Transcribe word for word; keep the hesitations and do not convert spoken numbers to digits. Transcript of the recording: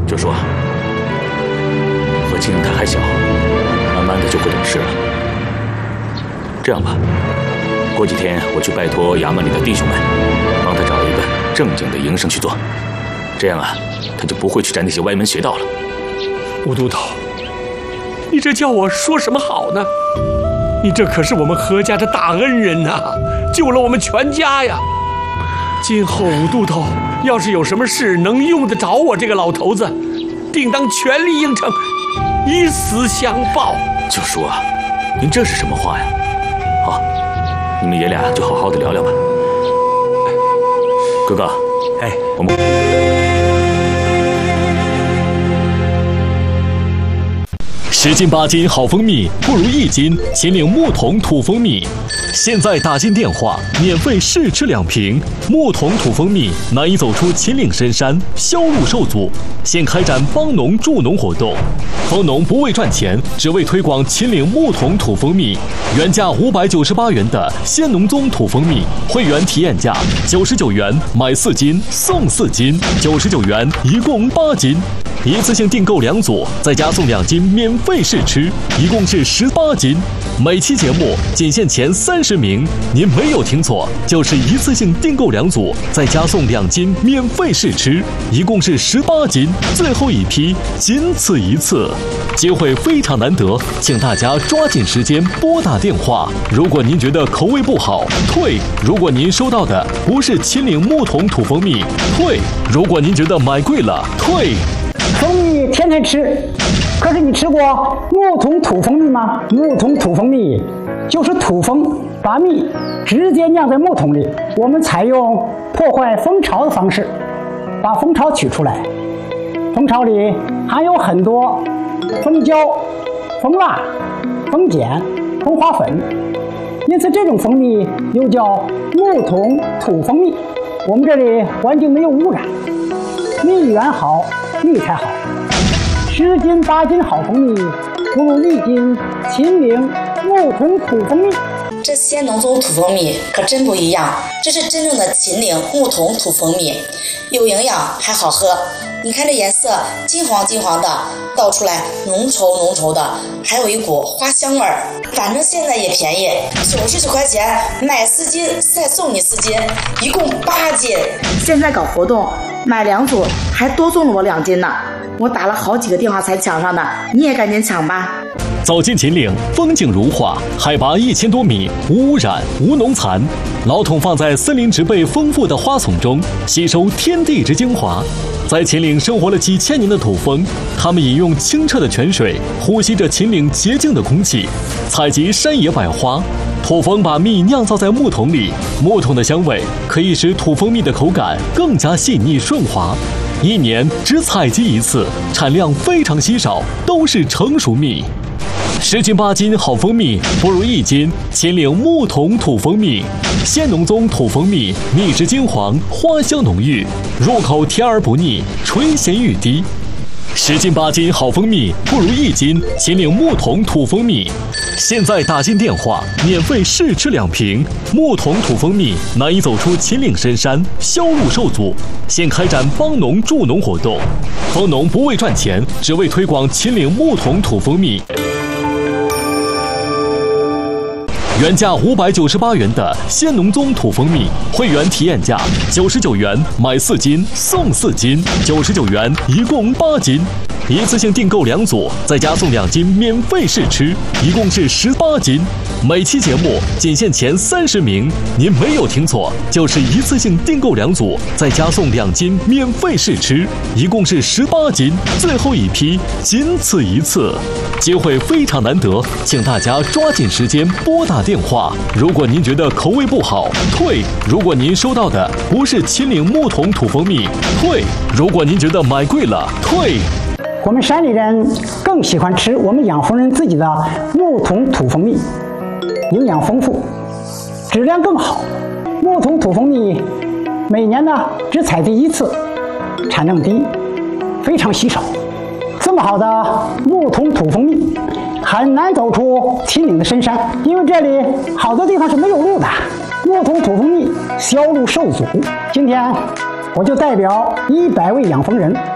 就说，和青灵他还小，慢慢的就会懂事了。这样吧，过几天我去拜托衙门里的弟兄们，帮他找一个正经的营生去做，这样啊，他就不会去沾那些歪门邪道了。 吴都头，你这叫我说什么好呢？你这可是我们何家的大恩人呐、啊，救了我们全家呀！今后武都头要是有什么事能用得着我这个老头子，定当全力应承，以死相报。 就说啊，您这是什么话呀？好，你们爷俩就好好的聊聊吧。哥哥， 哎， 我们。 十斤八斤好蜂蜜，不如一斤秦岭木桶土蜂蜜。现在打进电话，免费试吃两瓶。木桶土蜂蜜难以走出秦岭深山，销路受阻。现开展帮农助农活动，蜂农不为赚钱，只为推广秦岭木桶土蜂蜜。原价五百九十八元的先农宗土蜂蜜，会员体验价九十九元，买四斤送四斤，九十九元一共八斤。一次性订购两组，再加送两斤免费试吃，一共是十八斤。每期节目仅限前三十名，您没有听错，就是一次性订购两组，再加送两斤免费试吃，一共是十八斤。最后一批，仅此一次，机会非常难得，请大家抓紧时间拨打电话。如果您觉得口味不好，退；如果您收到的不是秦岭木桶土蜂蜜，退；如果您觉得买贵了，退。 蜂蜜天天吃，可是你吃过木桶土蜂蜜吗？木桶土蜂蜜就是土蜂把蜜直接酿在木桶里，我们采用破坏蜂巢的方式，把蜂巢取出来。蜂巢里含有很多蜂胶、蜂蜡、蜂碱、蜂花粉，因此这种蜂蜜又叫木桶土蜂蜜。我们这里环境没有污染，蜜源好，蜜才好。十斤八斤好蜂蜜，不如一斤秦岭木桶土蜂蜜。 这先农宗土蜂蜜可真不一样，这是真正的秦岭木桶土蜂蜜，有营养还好喝。你看这颜色金黄金黄的，倒出来浓稠浓稠的，还有一股花香味儿。反正现在也便宜，九十九块钱买四斤，再送你四斤，一共八斤。 现在搞活动，买两组还多送了我两斤呢。我打了好几个电话才抢上的，你也赶紧抢吧。 走进秦岭，风景如画，海拔一千多米，无污染，无农残。老桶放在森林植被丰富的花丛中，吸收天地之精华。在秦岭生活了几千年的土蜂，它们饮用清澈的泉水，呼吸着秦岭洁净的空气，采集山野百花。土蜂把蜜酿造在木桶里，木桶的香味可以使土蜂蜜的口感更加细腻顺滑。一年只采集一次，产量非常稀少，都是成熟蜜。十斤八斤好蜂蜜，不如一斤秦岭木桶土蜂蜜。先农宗土蜂蜜，蜜质金黄，花香浓郁，入口甜而不腻，垂涎欲滴。十斤八斤好蜂蜜，不如一斤秦岭木桶土蜂蜜。现在打进电话，免费试吃两瓶。木桶土蜂蜜难以走出秦岭深山，销路受阻。现开展帮农助农活动，蜂农不为赚钱，只为推广秦岭木桶土蜂蜜。原价五百九十八元的先农宗土蜂蜜，会员体验价九十九元，买四斤送四斤，九十九元一共八斤。一次性订购两组，再加送两斤免费试吃，一共是十八斤。每期节目仅限前三十名，您没有听错，就是一次性订购两组，再加送两斤免费试吃，一共是十八斤。最后一批，仅此一次，机会非常难得，请大家抓紧时间拨打电话。如果您觉得口味不好，退；如果您收到的不是秦岭木桶土蜂蜜，退；如果您觉得买贵了，退。 我们山里人更喜欢吃我们养蜂人自己的木桶土蜂蜜，营养丰富，质量更好。木桶土蜂蜜每年呢只采集一次，产量低，非常稀少。这么好的木桶土蜂蜜很难走出秦岭的深山，因为这里好多地方是没有路的。木桶土蜂蜜销路受阻。今天我就代表一百位养蜂人